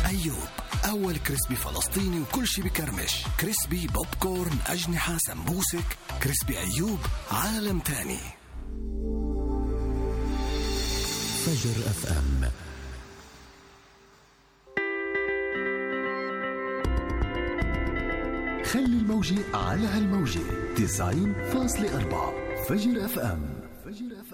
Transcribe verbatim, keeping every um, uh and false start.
أيوب، أول كريسبي فلسطيني وكل شي بكرمش. كريسبي بوب كورن، أجنحة، سمبوسك. كريسبي أيوب عالم تاني. فجر اف ام. خلي الموجة على هالموجة تسعين فاصلة أربعة. فجر اف ام. فجر اف